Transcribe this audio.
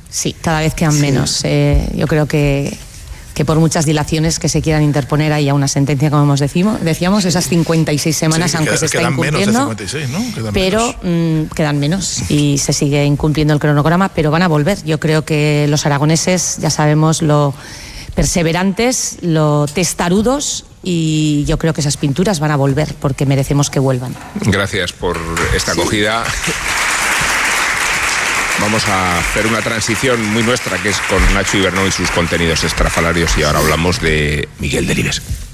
Sí, cada vez quedan menos. Yo creo que por muchas dilaciones que se quieran interponer haya una sentencia, como decíamos, esas 56 semanas, aunque se está incumpliendo, menos de 56, ¿no? Quedan menos y se sigue incumpliendo el cronograma, pero van a volver. Yo creo que los aragoneses, ya sabemos lo perseverantes, lo testarudos, y yo creo que esas pinturas van a volver porque merecemos que vuelvan. Gracias por esta acogida. Vamos a hacer una transición muy nuestra, que es con Nacho Ibernón y sus contenidos estrafalarios, y ahora hablamos de Miguel Delibes.